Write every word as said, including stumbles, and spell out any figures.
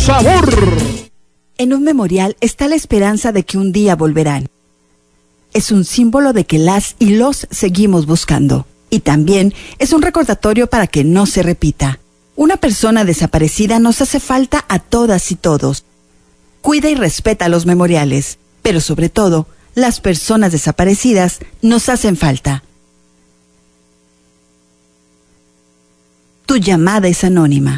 sabor. En un memorial está la esperanza de que un día volverán. Es un símbolo de que las y los seguimos buscando. Y también es un recordatorio para que no se repita. Una persona desaparecida nos hace falta a todas y todos. Cuida y respeta los memoriales, pero sobre todo, las personas desaparecidas nos hacen falta. Tu llamada es anónima.